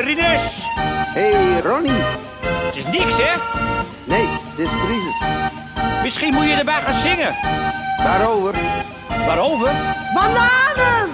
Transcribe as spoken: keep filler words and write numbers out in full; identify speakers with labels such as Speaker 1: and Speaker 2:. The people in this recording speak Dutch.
Speaker 1: Rinus!
Speaker 2: Hey, Ronnie.
Speaker 1: Het is niks, hè?
Speaker 2: Nee, het is crisis.
Speaker 1: Misschien moet je erbij gaan zingen.
Speaker 2: Waarover?
Speaker 1: Waarover?
Speaker 3: Bananen!